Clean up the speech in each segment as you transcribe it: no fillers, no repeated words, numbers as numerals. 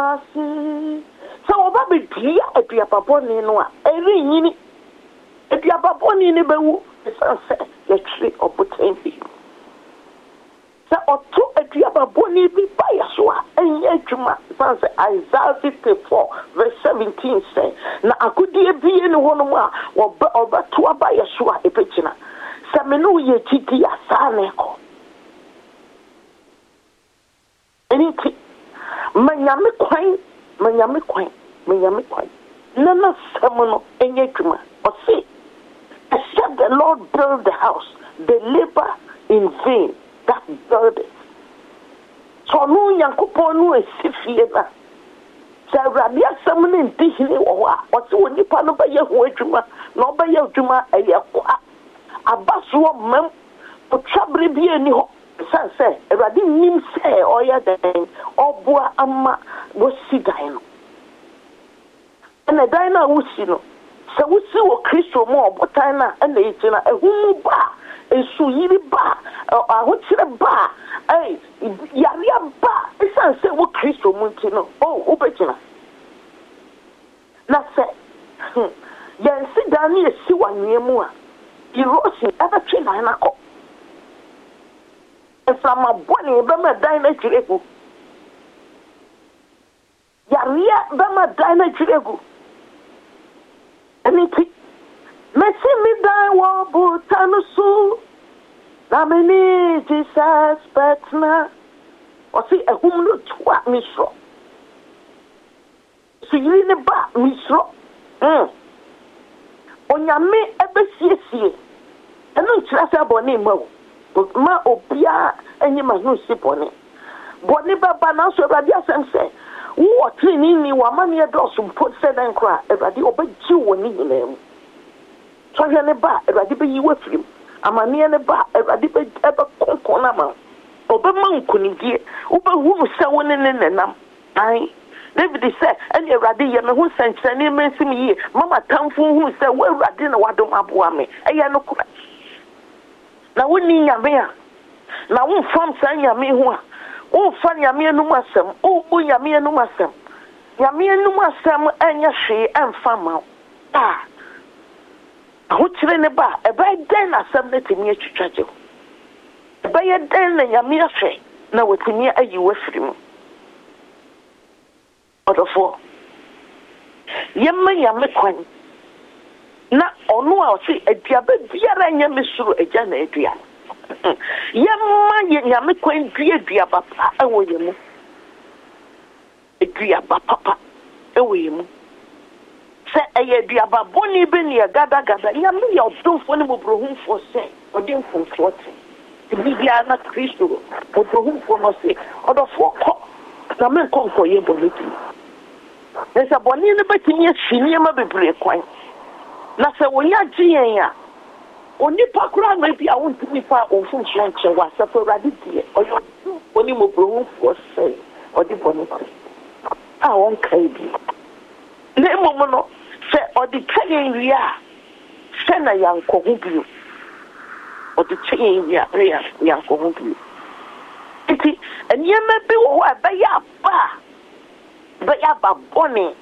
So oba be dia aduaba boni no a eri nyini aduaba boni ne bewu sanse ye tire obotan bi so oto aduaba boni bi ba yaso a enye adwuma sanse Isaiah 54 verse 17 say na agodie bie ne hono mu a oba to aba yaso a epechina se me no ye titi asane ko eniti manyame kwan nana samono enye dwuma o say except the Lord build the house they labor in vain that build it so no yankopon no esifie na sa rabia samono ndihine wo a o say onipa no ba ye ho adwuma na o ba ye adwuma eye kwa abaso mam o trabre bi ani ho sanse erade nim se oya den obua ama wo sidan no na dan na wusi no se wusi wo Kristo mo obotan na na yitina ehunu ba esu yiri ba ahotire ba yaria ba sanse wo Kristo mo ntino obekina na se yansi dan ye si wanwemu a irosi abatwe na na ko eframa boni be ma dan na jiregu yaria be ma dan na jiregu Aniti, mesi mi dan wo butanu su, na meni Jesus petna. Osi ehum no twa misro. So yiri ne ba misro. Onyame ebesiesie. Eno nkyira se boni mawo. Ma obia enyi ma no si boni. Boni baba na so Awurade asem se. Wo trini ni wa mane edoso mpo se dan kra Awurade obagyi woni nyinam so hwe ne ba Awurade be yiwa firim amane ne ba Awurade be ebe konkona ma obema nkunidie obehu se woni ne nenam ai David say any Awurade ye me hu sankyerane mensim yi mama tamfu hu se wo Awurade na wadom aboa me eye no kra na woni nyame a na wo fam san nyame hu a o fa nyame enum asem o bu nyame enum asem anya hwe amfa ma ho kire ne ba e ba den asem na timi atwitwaje e ba ye den na nyame ahwe na wotimi ayi wafiri odofo yemma nyame kwan na onu a o si aduaba biara nya mesuru agya na adua yemma nyame kwan dua papa ewoyemu dua papa ewoyemu se eye dua baboni be ne gada nyame ya odonfo ne mobrohumfo se odinfo flote bibia na Kristo mobrohumfo no se odofo ko na men konko ye boneti esa boni ne betimi afini ma bebre kwan na se wonya gyen ya onipa kura na bi awon timi fa onfun nche wa safa radidie oyo oni mo bro for say odi bonu a won kai bi na momo no se odi kayen wi a se na yanko hu bi odi kayen wi a yanko hu bi enti enyema bi wo wa ba ya ba boni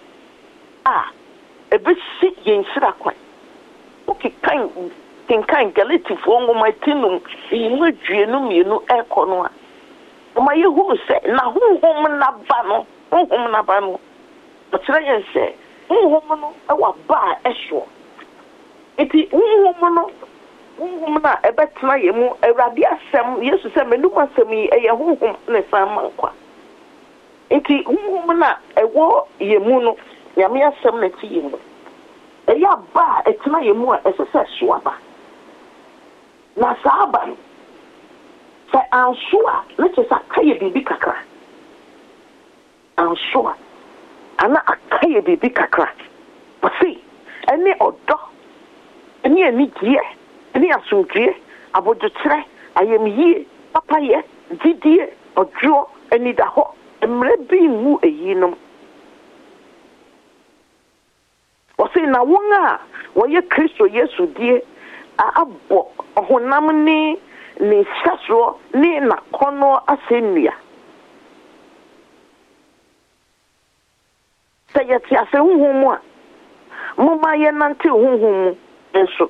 ebe si yensira kwan okay kan galati fo ngoma tinum yimu adwenu mienu ekono a ma yehu se na honhom na ba no otire yen se honhom no e wa ba ehwo eti honhom na ebetena yemu Awurade asem Yesu se menum asem yi eye honhom ne sama kwa eti honhom na ewo yemu no nyame asem na ti yemu eya ba etena yemu a esese so aba na saba sa ansua leche sa kaye bibi kakra ansua ana akaye bibi kakra pasi eni odo eni gie eni asundie abodutre ayemyie papaye didie odro eni daho emre bi mu eyinom wasi na wonga woye Kristo Yesu die abo honam ni saso ni na kono asenua Say yet ya se huhu mama ye nante huhu enso.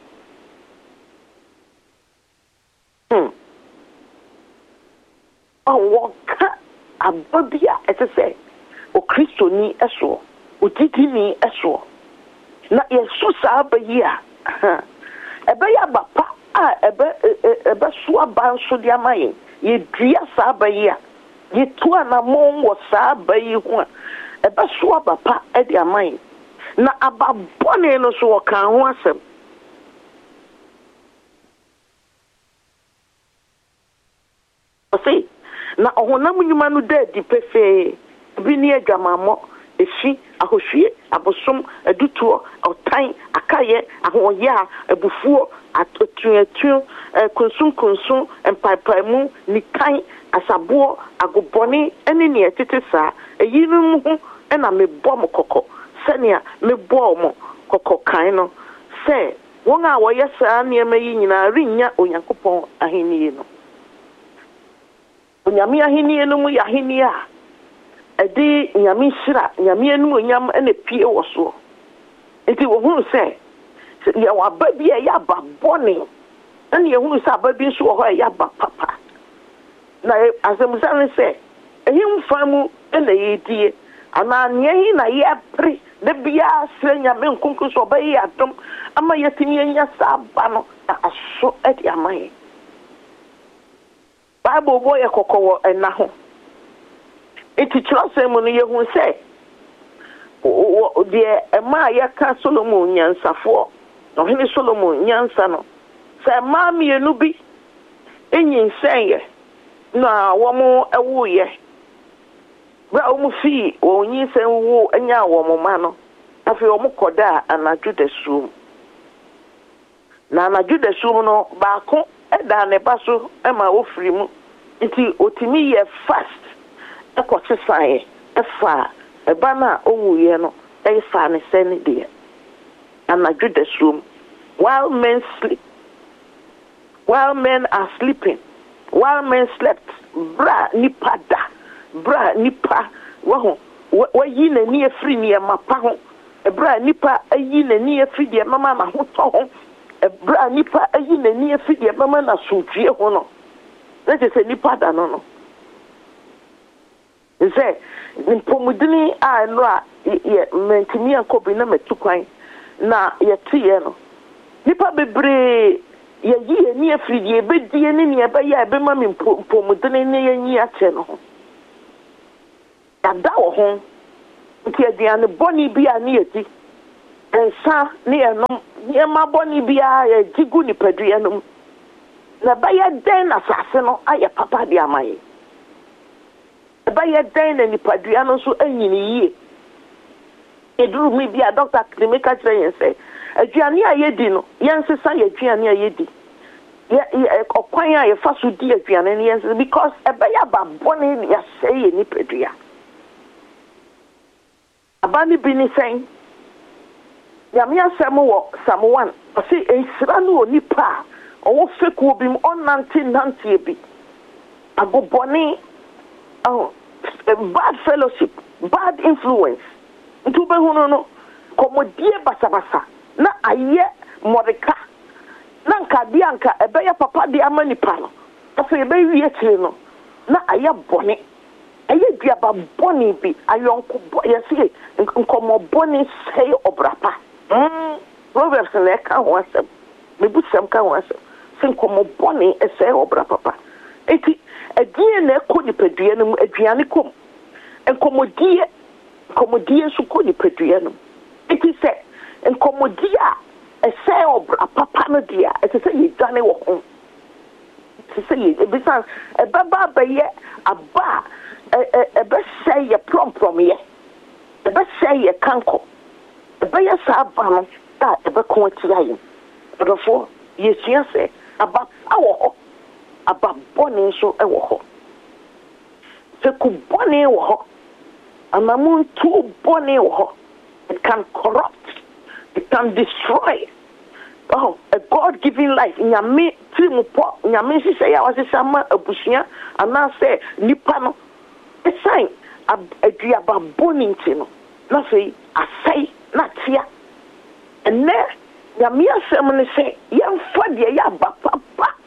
Woka ababia ete say o Kristo ni eso o titi ni eso na yesu sa abayi a ebe ya bapa a ebe so aba nso de amaye ye dua sa abayi a ye to anamon wo sa abayi ho a ebe so abapa e de amaye na ababone no so kan ho asem ose na ohonam nyuma no da di pefe bi ni adwamamo efi ahohwie abosom adutuo otan akaye ahoye abufuo atuatu konsum empaipamu nikan asabo agoboni ene ne etete saa eyinum ho na mebɔ mo kokɔ sɛnea mebɔ mo kokɔ kan no sɛ wɔn a wɔyɛ saa nneɛma yi nyinaa renya onyankopɔn ahenni no onyame ahenni no mu yɛ ahenni a ɛde nyame hyira nyame anum onyam na pie wɔ so nti wo hu sɛ yɛ waba bi a yɛ aba bɔne ɛne yɛ hu sɛ aba bi nso wɔ hɔ a yɛ aba papa na asɛmsa ne sɛ ehimfa mu na yɛdie ana nyɛ na yɛpre da bia sɛ nyame nkonko so ɔbɛyɛ adom ama yɛtumi anya saa ba no na aso ɛde amaye Bible boy e kokowo ena ho eti kyerɛsɛm mu no yɛhu sɛ deɛ ɛma yɛka Solomon nyansafo ɔhene Solomon nyansa no sɛ ma mienu bi enyinsɛnyɛ na wɔn ɛwoyɛ bra wɔn fi wɔn nyinsɛn wo anya wɔn ma no afei wɔn kɔda anadwo da suom na anadwo da suom no baako ɛda ne ba so ɛma ofiri mu nti otimi yɛ fast ɛkɔte sae ɛfa ɛba na owuye no ɛfa ne sɛne deɛ anadwo da suom while men are sleeping while men slept bra nipa waho wayi n'ani afiri nneɛma pa ho bra nipa ayi n'ani afiri deɛ mama na ho tɔ ho bra nipa ayi n'ani afiri deɛ mama na sotwie ho no na sɛ nipa da no sɛ mpomudini a no a yɛ mentimi ankobi na matukwan na yɛteɛ no nipa bebree yɛyi ani afiri deɛ ɛbɛdie ne ne ɛbɛyɛ a ɛbɛma me mpomudini ne yɛnyi akyɛ no ho yɛada wɔ ho nti aduane bɔne bi a ne yɛdi nsa ne yɛnom nneɛma bɔne bi a yɛgye gu nipadua no mu na ɛbɛyɛ dɛn na asase no ayɛ papa de ama yɛ ɛbɛyɛ dɛn na nipadua no nso anyini yie ɛduru mi bi a Dr. Klimeka kyerɛ yɛn sɛ aduane a yɛdi no yɛnsesa yɛ aduane a yɛdi ɔkwan a yɛfa so di aduane no yɛnsesa because ɛbɛyɛ ababɔne yɛasɛe yɛ nipadua aba ne bi ne sɛn nyame asɛm wɔ Psalm 1 ɔsɛ ɛnsira no wɔ nipa a ɔwɔ fekuo bi mu ɔnanteɛ bi agobɔne bad fellowship bad influence nti wobɛhu no kɔmmɔdie basabasa na ayɛ mmɔreka na nkadeɛ anka ɛbɛyɛ papa de ama nipa no afei ɛbɛwie akyire no na ayɛ bɔne ɛyɛ duaba bɔne bi ayɔnko yɛse nkɔmmɔ bɔne sɛe ɔbrapa Proverbs na ɛka ho asɛm mebusɛm ka ho asɛm sɛ nkɔmmɔ bɔne ɛsɛe ɔbra papa eti aduane na ɛkɔ nipadua no mu aduane kɔm nkɔmmɔdie nso kɔ nipadua no mu eti sɛ nkɔmmɔdie a ɛsɛe ɔbra papa no deɛ ɛte sɛ yɛdwane wɔ ho ɛte sɛ ebisa ɛbɛba abɛyɛ aba a ɛbɛsɛe yɛ prɔmprɔmyɛ ɛbɛsɛe yɛ kankɔ ɛbɛyɛ saa aba no a ɛbɛko atia yɛn ɔdɔfoɔ yɛsua sɛ aba wɔ hɔ aba bɔne nso wɔ hɔ fɛku bɔne wɔ hɔ anamontuo bɔne wɔ hɔ it can corrupt it can destroy a God-given life nyame tiri mu pɔ nyame nhyehyɛ yɛ a wɔhyehyɛ ama abusua anaasɛ nipa no ɛsan aduaba bɔne nti no Nothing, I say, not here. And there, Yamia Sermon say, young Fadia Papa.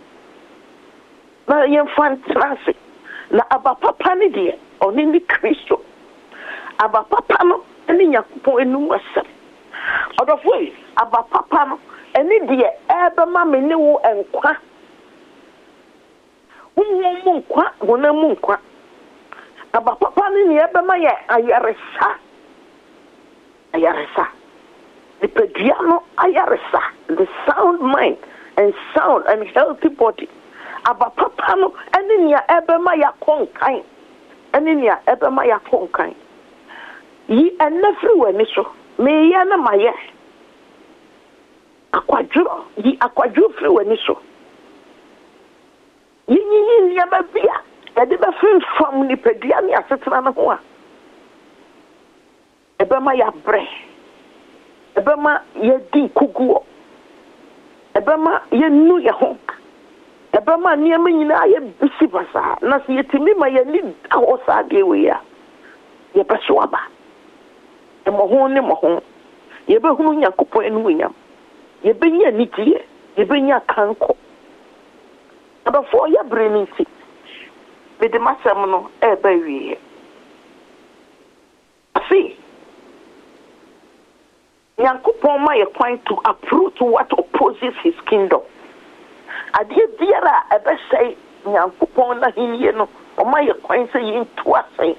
Na young fan transit. Na Abba Papa ni dear, or Nini Christo. Abba Papa no, and in Yakupo and Nuasa. Out of way, Abba Papa no, and in dear, Abba Mammy New and Qua. Munqua, Wuna Munqua. Abba Papa ni Abba Maya, Ayaresa. Ayaresa. The Pediano Ayaresa. The sound mind and sound and healthy body. Abba Papa no, and in your Abba Maya Conkai. And in your Abba Maya Conkai. Ye and everywhere, Misso. Me yana Maya. Aquadro, ye aquadro flew and Misso. Ye never be. I never feel from the Pediania Satanana Hoa. Ebema ya bre. Ebema ye di kuguo. Ebema ye nu ye honk. Ebema niyama nyina ye bisi basa. Na si yetimi ma ye ni awosa adewe ya. Ye beso aba. E mohon ne mohon. Ye be hunu Nyankopon enu nyam. Ye be nya nitie. Ye be nya kanko. Abafo ye bre ni nti. Me de masam no e ba wie. Afi Nyankopon ma ye kwan to uproot what opposes his kingdom. Adie biara ebe say Nyankopon na hinye no o ma ye kwan say yinto asay.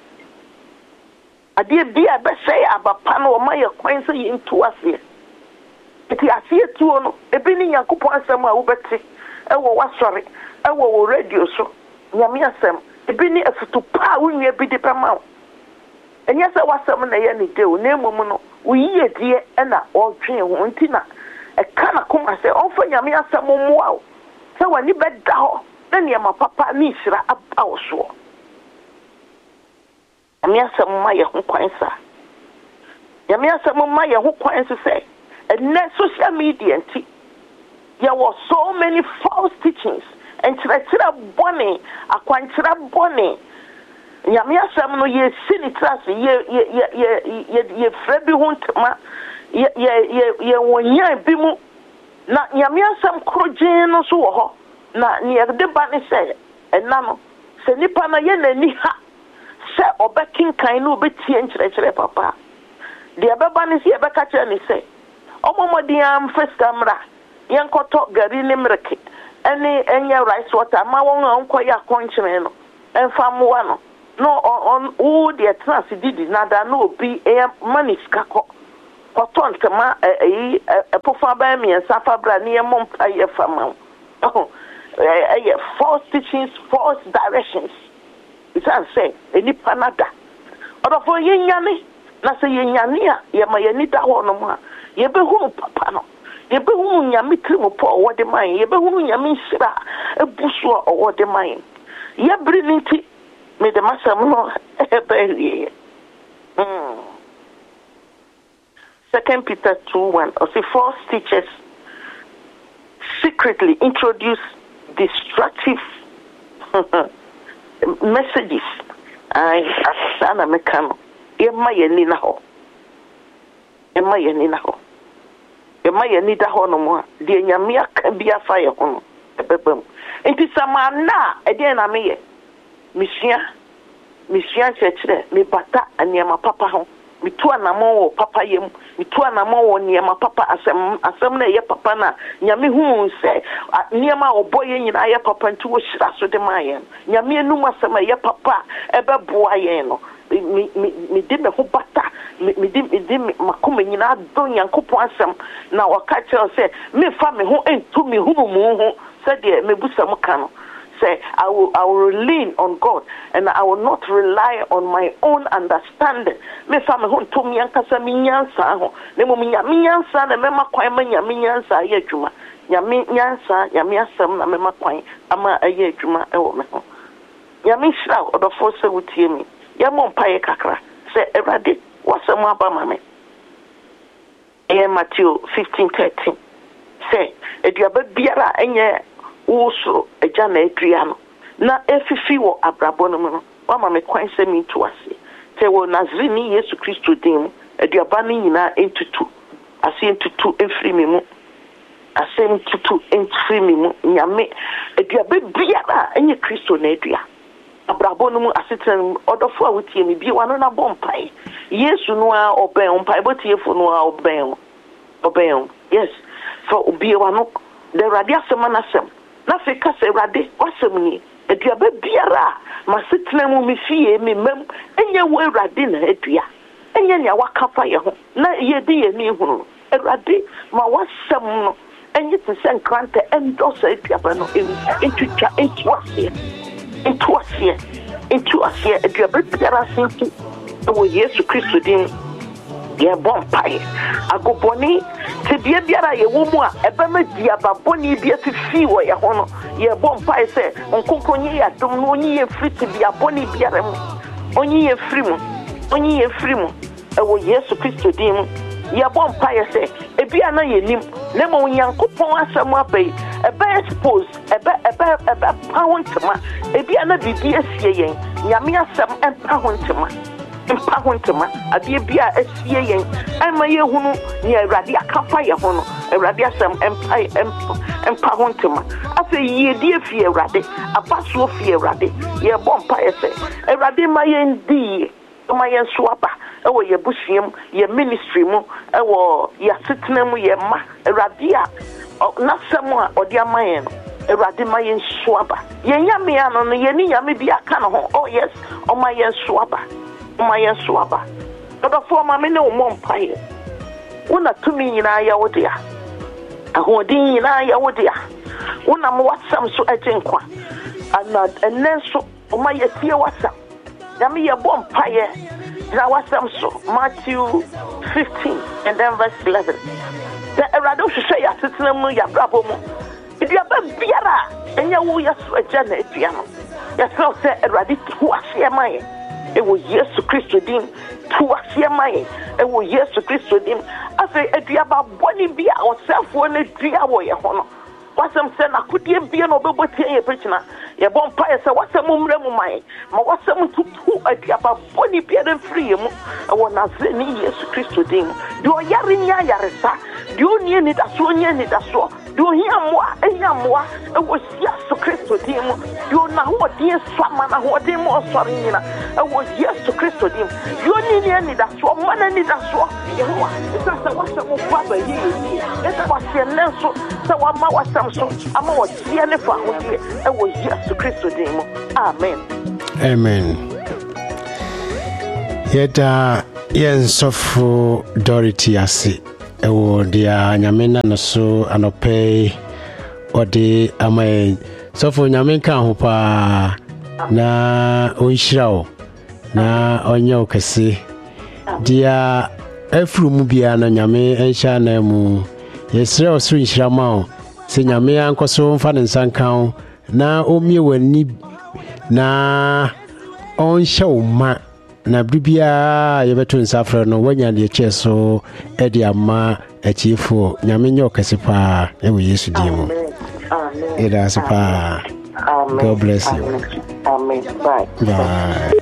Adie bia ebe say abapa no o ma ye kwan say yinto asay. Eti asye tuo no ebe ni Nyankopon asem a wo beti e wo wasori e wo radio so nyame asem ebe ni afutu pa wo nwe bi de pema. Enya se wasem na ye ni de o na emom no uyiye die na odwen ho ntina e kana kuma se onfa nyame asem moa se wani beda ho na ne ma papa ni sira abawo so nyame asem ma ye ho kwan sa nyame asem ma ye ho kwan se and social media nti there were so many false teachings and tira bone akwantra bone nyame asem no ye sinitrase ye frebi huntma ye wonya bi mu na nyame asem krogyen no so wo ho na ne de ba ne se enna no se nipa na ye nani ha se obekin kan no obetie nkyerɛkyerɛ papa de abeba ne se ebeka kyerɛ ne se omomodi am first camera yenkoto gari ne mreke ene enye rice water ma won ankoya konkyere no enfamwa no no on who the trans did nada no be money skako koton tema pofa ba mi ensafa bra ne mom paye fama false teachings, false directions. It's an say any panada or for yenyane na se yenyane a ye ma ye ni da ho no ma ye be hu papa no ye be hu nyame trimu po wo de man ye be hu nyame hira ebusu o wo de man ye briniti me de masam no ebe 2 Peter 2:1 or say false teachers secretly introduce destructive messages. I asana mekano ema yeni na ho ema yeni na ho ema yeni da ho no mo de nyame aka bia fa ye ho no ebebam enti samana e de na me ye misua chechire me bata aniema papa ho mitu anamon wo papa yem mitu anamon wo niema papa asem na ye papa na nyame hu se niema oboye nyina ye papa nti wo hira so de mayen nyame enum asem ye papa ebeboa yen no mi de me ho bata mi de makoma nyina do Nyankopon asem na waka kire se me fa me ho entu me hu mu ho se de me busam ka no. Say, I will lean on God and I will not rely on my own understanding. Me family hon to me ankasa mi nyansa ho. Ne mo mi nyansa na me makwan ma nyame nyansa ye adwuma. Nyame nyansa, nyame asem na me makwan ama aye adwuma e wo me ho. Nyame hira odofo se wutie mi. Ya mo mpaye kakra. Say Erade, wasem aba ma me. Matthew 15:13. Say, eduaba biara enye also a jana edriano na efifi wo abrabo no no wa ma me kwan se mi to ase Say wo Nazrini Yesu Christo dim aduaba no nyina entutu ase entutu efri me mu ase entutu enfri me mu nyame aduaba biara enye Christo na adua abrabo no mu asetan odofo a wotie me bi wano na bompai Yesu no a oben ompai botiefo no a oben yes for obi wano the radia semana sem na fe ka se rade wasem ni aduaba biara masetena mu me fie me mem enye wo rade na adua enye nya wakafa ye ho na ye di ye ni hunu rade ma wasem no enye te se nkrante endosa aduaba no entutwa entuasie aduaba biara sinti wo Yesu Kristo din ye bompai agoboni te biara ye wo mu a ebe ma diababoni bia fifi wo ye ho no ye bompai se onkonkonye ya dum no onye ye friti biaboni biara mu onye ye free mu wo Yesu Kristo din ye bompai se ebia na ye nim na mo Nyankopon asem abai ebe expose ebe pawntema ebia na bibia sie yen nyame asem empawntema adie bia asie yen ama ye hunu ne awrade akafa ye ho no awrade asem empawntema afa ye die fie awrade abaso fie awrade ye bompa ese awrade ma ye ndi ma ye soaba ewo ye busuam ye ministry mu ewo ye setena mu ye ma awrade a na sem a odi amaye no awrade ma ye soaba ye nyame ano no ye ni nyame bia ka no ho oh yes o ma ye soaba Oda for ma me ne o mompaye wona tumi nyina ya wodia ahodin nyina ya wodia wona mo wasam so agenkwa ana enenso o ma ye tie wasam ya me ye bompaye na wasam so Matthew 15 and then verse 11 the erado hwehwe ya tetena mu ya brabo mu idiaba biara enya wo yeso agya na adua no ya se erade tu ase amaye ewo Yesu Kristo din tu ase amaye ewo Yesu Kristo din afi aduaba boni bia osafo na dua wo ye ho no wasam se na kodie bia no bebotie ye pechina ye bompa ye se wasam mumre mu mai ma wasam tutu aduaba boni bia den free mu ewo Nazrini Yesu Kristo din do yare nya yaresa do nie ni da so do hiamwa ewo Yesu Kristo din mu do na ho din sama na ho din mo sori nyina ewo Yesu Kristo din do ni da so mana ni da so ye ho sasa wasam kwa ba yi esa wasie nenso sa wa ma wasam so ama wo tie ne fa ho die ewo Yesu Kristo din mu amen yeta yensofo Dorothy ase ewo dia nyamena no so anope odi amaye sofo nyamenka ho pa na onhyirawo na onye okese dia afuru bia na nyame enhya na mu yesre osru nhyirama se nyame ankoso mfa ne nsankan na omie wani na onhyɛ uma na bibia yebeto nsafre no wanya de cheso edi ama achiefo nyame nyo kasipa ewe Yesu dimo amen ida sipa God bless you amen bye